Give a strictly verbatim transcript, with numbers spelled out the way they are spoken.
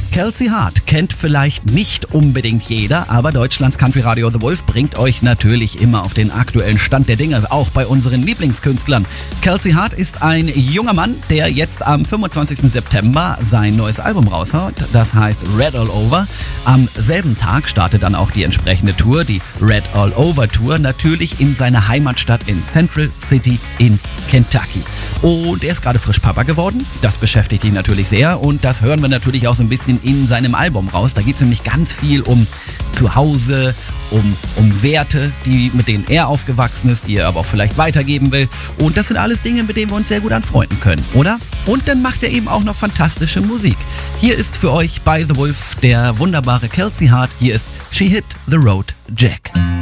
Kelsey Hart kennt vielleicht nicht unbedingt jeder, aber Deutschlands Country Radio The Wolf bringt euch natürlich immer auf den aktuellen Stand der Dinge, auch bei unseren Lieblingskünstlern. Kelsey Hart ist ein junger Mann, der jetzt am fünfundzwanzigsten September sein neues Album raushaut. Das heißt Red All Over. Am selben Tag startet dann auch die entsprechende Tour, die Red All Over Tour, natürlich in seiner Heimatstadt in Central City in Kentucky. Und er ist gerade frisch Papa geworden. Das beschäftigt ihn natürlich sehr und das hören wir natürlich auch so ein bisschen in seinem Album raus. Da geht es nämlich ganz viel um Zuhause, um, um Werte, die, mit denen er aufgewachsen ist, die er aber auch vielleicht weitergeben will. Und das sind alles Dinge, mit denen wir uns sehr gut anfreunden können, oder? Und dann macht er eben auch noch fantastische Musik. Hier ist für euch bei The Wolf der wunderbare Kelsey Hart. Hier ist She Hit the Road Jack.